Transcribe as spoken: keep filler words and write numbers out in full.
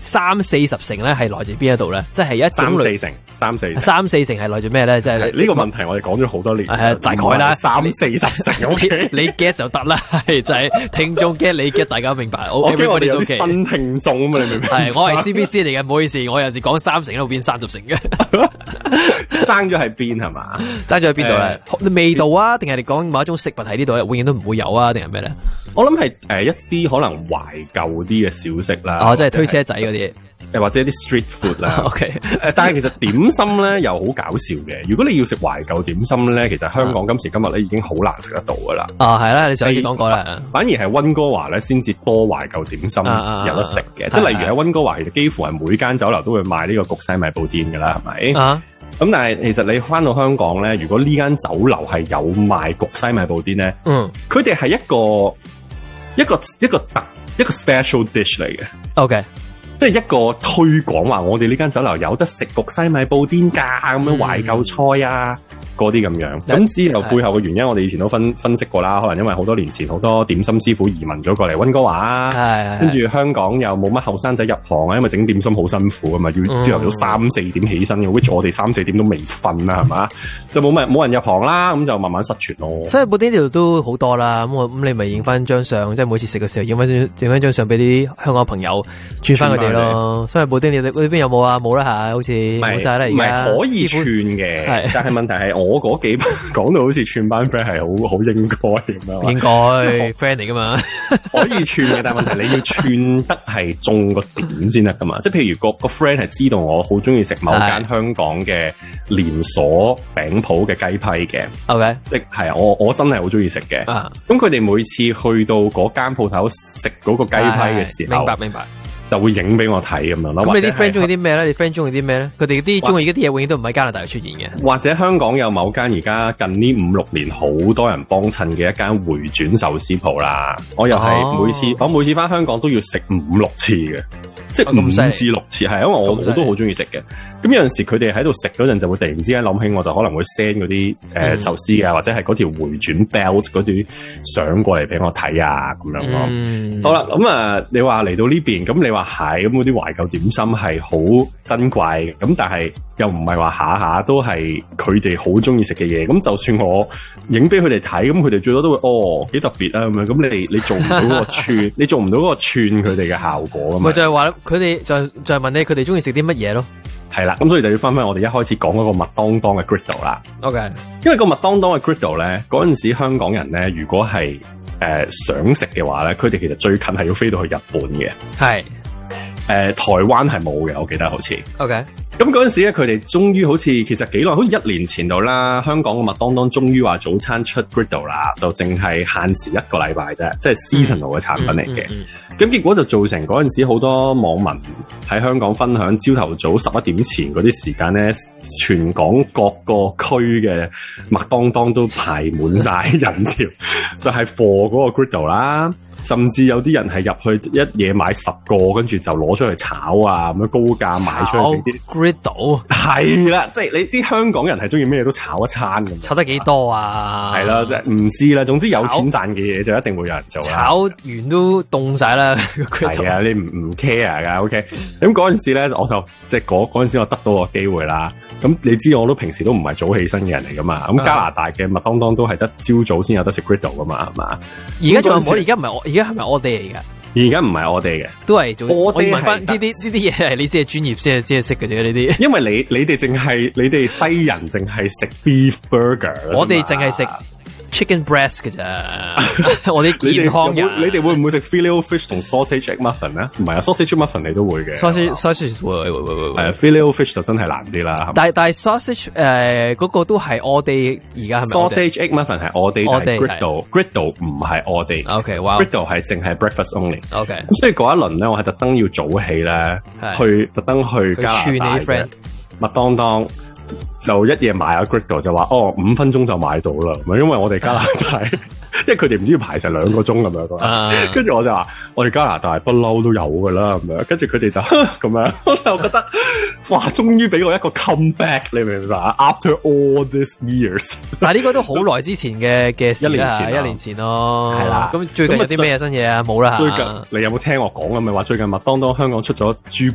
三四十成咧係來自邊一度咧？即係一三四成，三四成三四成係來自咩咧？即係呢個問題我哋講咗好多年， 係大概啦， 三四十成。OK， 你 get 就得啦，係就係聽眾 get，你 get，大家明白。 我驚我哋有啲新聽眾啊嘛，你明唔明？ 係我係 C B C 嚟嘅，唔好意思，我有時講三成都變三十成嘅， 爭咗喺邊係嘛？ 爭咗喺邊度咧？味道啊，定係你講某一種食物喺呢度咧，永遠都唔會有啊，定係咩咧？ 我諗係誒一啲可能懷舊啲嘅小食啦， 哦，即係推車仔嗰啲。 誒或者啲 street food 啦 ，OK， 誒但係其實點心咧又好搞笑嘅。如果你要食懷舊點心咧，其實香港今時今日咧已經好難食得到噶啦。 啊，係啦，你上次講過啦。 反而係溫哥華咧先至多懷舊點心有得食嘅，啊啊、即係例如喺溫哥華，其實幾乎係每間酒樓都會賣呢個焗西米布甸噶啦，係咪？啊，咁但係其實你翻到香港咧，如果呢間酒樓係有賣焗西米布甸咧，嗯，佢哋係一個一個一個特一個 special dish 嚟嘅。OK。即係一個推廣話，我哋呢間酒樓有得食焗西米布甸㗎，咁樣懷舊菜啊，嗰啲咁樣。咁之後背後嘅原因，我哋以前都分分析過啦。可能因為好多年前好多點心師傅移民咗過嚟溫哥華啊，跟住香港又冇乜後生仔入行啊，因為整點心好辛苦啊嘛，要朝頭早三四點起身嘅，which我哋三四點都未瞓啦，係嘛？就冇乜冇人入行啦，咁就慢慢失傳咯。 西米布甸呢度都好多啦，咁我咁你咪影翻張相，即係每次食嘅時候影翻影翻張相俾啲香港朋友轉翻佢哋咯。西米布甸你哋嗰邊有冇啊？冇啦吓，好似冇晒啦而家。 唔係可以串嘅，但係問題係我嗰幾班講到好似串班 friend 係好好應該咁樣。應該 friend 嚟噶嘛？ 可以串嘅，但係問題你要串得係中個點先得噶嘛？即係譬如個個 friend 係知道我好中意食某間香港嘅連鎖餅鋪嘅雞批嘅。OK， 即係我我真係好中意食嘅。咁佢哋每次去到嗰間鋪頭食嗰個雞批嘅時候，明白明白。就會影俾我睇咁樣咯。咁你啲 friend 中意啲咩咧？你 friend 中意啲咩咧？佢哋啲中意嗰啲嘢，永遠都唔喺加拿大出現嘅。或者香港有某間而家近呢五六年好多人幫襯嘅一間回轉壽司鋪啦。我又係每次、哦、我每次翻香港都要食五六次嘅，即係五至六次，係因為我我都好中意食嘅。咁有陣時佢哋喺度食嗰陣就會突然之間諗起，我就可能會 send 嗰啲誒壽司啊，或者係嗰條回轉 belt 嗰啲相過嚟俾我睇啊，咁樣咯。嗯、好啦，咁啊，你話嚟到呢邊，咁你話係咁嗰啲懷舊點心係好珍貴，咁但係又唔係話下下都係佢哋好中意食嘅嘢。咁就算我影俾佢哋睇，咁佢哋最多都會哦幾特別啊咁樣。咁你你做唔到嗰個串，你做唔到嗰個串佢哋嘅效果啊嘛。咪就係話佢哋就就係問你佢哋中意食啲乜嘢咯。係啦，咁所以就要翻翻我哋一開始講嗰個麥當當嘅 griddle 啦。OK， 因為個麥當當嘅 griddle 咧，嗰陣時香港人咧，如果係誒、呃、想食嘅話咧，佢哋其實最近係要飛到去日本嘅。係。誒、呃，台灣係冇嘅，我記得好似。OK，咁嗰陣時咧，佢哋終於好似其實幾耐，好似一年前度啦，香港嘅麥當當終於話早餐出 griddle 啦，就淨係限時一個禮拜啫，即係 seasonal 嘅產品嚟嘅。咁、嗯嗯嗯、結果就造成嗰陣時好多網民喺香港分享，朝頭早十一點前嗰啲時間咧，全港各個區嘅麥當當都排滿晒人潮，就係 for 嗰個 griddle 啦。甚至有啲人係入去一嘢買十個，跟住就攞出去炒啊，咁樣高價賣出去啲 griddle。係啦，即係你啲香港人係中意咩都炒一餐咁。炒得幾多啊？係啦，即係唔知啦。總之有錢賺嘅嘢就一定會有人做啦。炒完都凍晒啦。係啊，你唔唔 care 噶 ？OK。咁嗰陣時咧，我就即係嗰嗰陣時我得到個機會啦。咁你知我都平時都唔係早起身嘅人嚟噶嘛？咁加拿大嘅麥當當都係得朝早先有得食 griddle 噶嘛？係嘛？而家仲有冇？而家唔係我。而家係咪我哋嚟噶？而家唔係我哋嘅，都係做。我哋問翻呢啲呢啲嘢係你先係專業先係先係識嘅啫，呢啲。因為你你哋淨係你哋西人淨係食 beef burger，我哋淨係食 chicken breast 嘅咋。我哋健康人，你哋會唔會食 filet fish 同 sausage egg muffin 咧？唔係啊 ，sausage muffin 你都會嘅。sausage sausage 會會會會。係 filet fish 就真係難啲啦。但係但係 sausage 誒嗰個都係我哋而家係咪 sausage egg muffin 係我哋，但係 griddle griddle 唔係我哋。OK，哇 griddle 係淨係 breakfast only。OK，咁所以嗰一輪咧，我係特登要早起咧，去特登去加拿大嘅麥當當。就一夜買下 griddle 就話哦五分鐘就買到啦，因為我哋加拿大，因為佢哋唔知要排成兩個鐘咁樣，跟住我就話我哋加拿大不嬲都有噶啦咁樣，跟住佢哋就咁樣，我就覺得哇，終於俾我一個 come back， 你明唔明白 ？After all these years， 但係呢個都好耐之前嘅嘅事啦，一年前咯，係啦。咁最近有啲咩新嘢啊？冇啦。最近你有冇聽我講啊？咪話最近麥當當香港出咗豬